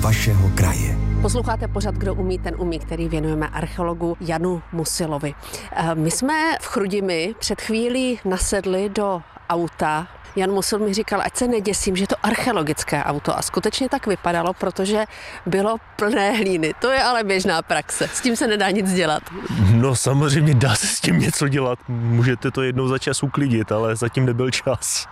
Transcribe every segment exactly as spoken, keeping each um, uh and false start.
vašeho kraje. Posloucháte pořad Kdo umí, ten umí, který věnujeme archeologu Janu Musilovi. My jsme v Chrudimi před chvílí nasedli do auta. Jan Musil mi říkal, ať se neděsím, že je to archeologické auto. A skutečně tak vypadalo, protože bylo plné hlíny. To je ale běžná praxe. S tím se nedá nic dělat. No samozřejmě dá se s tím něco dělat. Můžete to jednou za čas uklidit, ale zatím nebyl čas.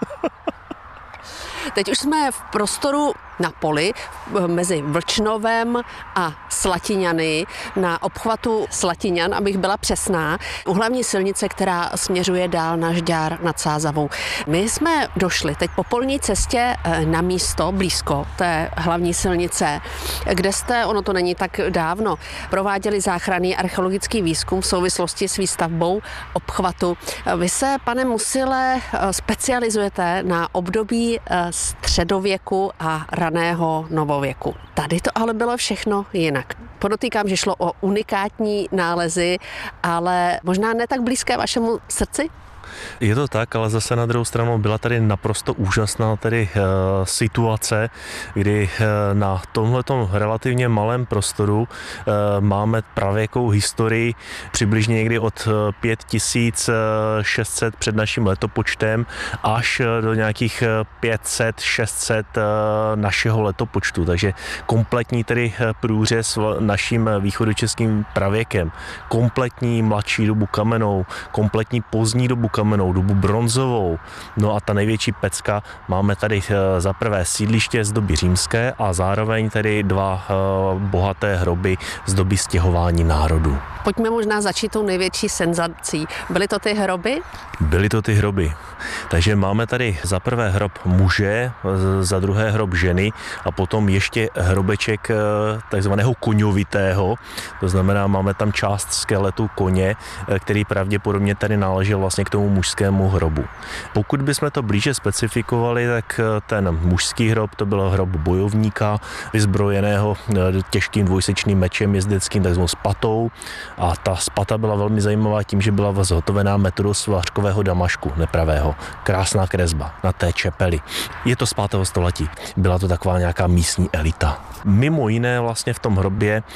Teď už jsme v prostoru na poli mezi Vlčnovem a Slatiňany na obchvatu Slatiňan, abych byla přesná, u hlavní silnice, která směřuje dál na Žďár nad Sázavou. My jsme došli teď po polní cestě na místo blízko té hlavní silnice, kde jste, ono to není tak dávno, prováděli záchranný archeologický výzkum v souvislosti s výstavbou obchvatu. Vy se, pane Musile, specializujete na období středověku a raného novověku. Tady to ale bylo všechno jinak. Podotýkám, že šlo o unikátní nálezy, ale možná ne tak blízké vašemu srdci? Je to tak, ale zase na druhou stranu byla tady naprosto úžasná tady e, situace, kdy e, na tomhletom relativně malém prostoru e, máme pravěkou historii přibližně někdy od pět tisíc šest set před naším letopočtem až do nějakých pět set šest set e, našeho letopočtu. Takže kompletní tedy průřez naším východočeským pravěkem, kompletní mladší dobu kamennou, kompletní pozdní dobu kamennou, dobu bronzovou. No a ta největší pecka, máme tady za prvé sídliště z doby římské a zároveň tady dva bohaté hroby z doby stěhování národů. Pojďme možná začít tou největší senzací. Byly to ty hroby? Byly to ty hroby. Takže máme tady za prvé hrob muže, za druhé hrob ženy a potom ještě hrobeček takzvaného koňovitého. To znamená, máme tam část skeletu koně, který pravděpodobně tady náležel vlastně k tomu mužskému hrobu. Pokud bychom to blíže specifikovali, tak ten mužský hrob to byl hrob bojovníka, vyzbrojeného těžkým dvojsečným mečem jezdeckým, takzvanou spatou. A ta spata byla velmi zajímavá tím, že byla zhotovená metodou svářkového damašku nepravého. Krásná kresba na té čepeli. Je to z pátého století. Byla to taková nějaká místní elita. Mimo jiné vlastně v tom hrobě e,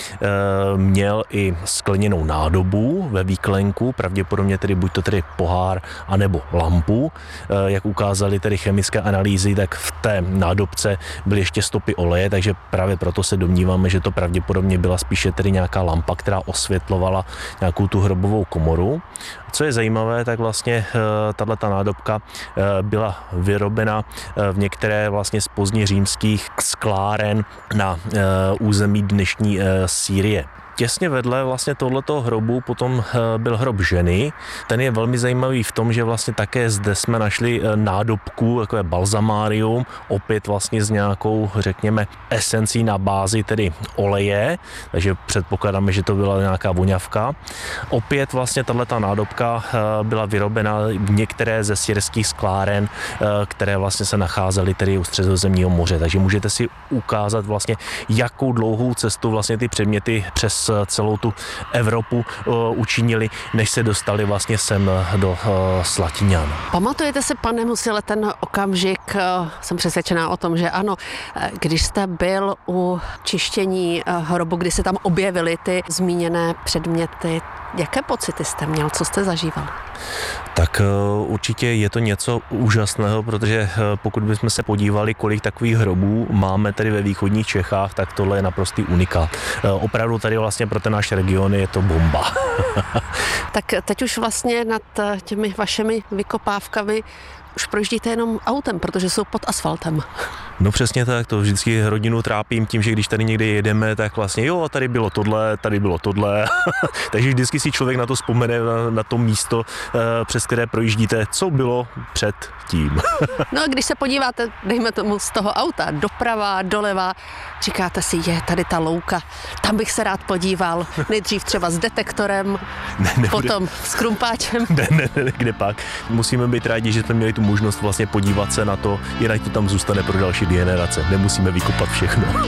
měl i skleněnou nádobu ve výklenku, pravděpodobně tedy buď to tedy pohár, anebo lampu. E, jak ukázaly tedy chemické analýzy, tak v té nádobce byly ještě stopy oleje, takže právě proto se domníváme, že to pravděpodobně byla spíše tedy nějaká lampa, která osvětlovala nějakou tu hrobovou komoru. Co je zajímavé, tak vlastně tato nádobka byla vyrobena v některé vlastně z pozdně římských skláren na území dnešní Sýrie. Těsně vedle vlastně tohletoho hrobu potom byl hrob ženy. Ten je velmi zajímavý v tom, že vlastně také zde jsme našli nádobku, takové balzamárium, opět vlastně s nějakou, řekněme, esencí na bázi tedy oleje, takže předpokládáme, že to byla nějaká voňavka. Opět vlastně tato nádobka byla vyrobena v některé ze syrských skláren, které vlastně se nacházely tedy u Středozemního moře, takže můžete si ukázat vlastně, jakou dlouhou cestu vlastně ty předměty přes celou tu Evropu uh, učinili, než se dostali vlastně sem do uh, Slatiňan. Pamatujete si, pane Musile, ten okamžik, uh, jsem přesvědčená o tom, že ano, když jste byl u čištění uh, hrobu, kdy se tam objevily ty zmíněné předměty, jaké pocity jste měl, co jste zažíval? Tak určitě je to něco úžasného, protože pokud bychom se podívali, kolik takových hrobů máme tady ve východních Čechách, tak tohle je naprostý unikát. Opravdu tady vlastně pro ten náš region je to bomba. Tak teď už vlastně nad těmi vašimi vykopávkami už projíždíte jenom autem, protože jsou pod asfaltem. No přesně tak, to vždycky rodinu trápím tím, že když tady někde jedeme, tak vlastně jo, tady bylo tohle, tady bylo tohle. Takže vždycky si člověk na to vzpomene, na, na to místo, přes které projíždíte, co bylo před tím. No a když se podíváte, dejme tomu z toho auta, doprava, doleva, říkáte si, je tady ta louka, tam bych se rád podíval, nejdřív třeba s detektorem, ne, ne, potom kde... s krumpáčem. Ne, ne, ne, kde pak. Musíme být rádi, že jsme měli tu možnost vlastně podívat se na to, jinak to tam zůstane pro další generace. Nemusíme vykopat všechno.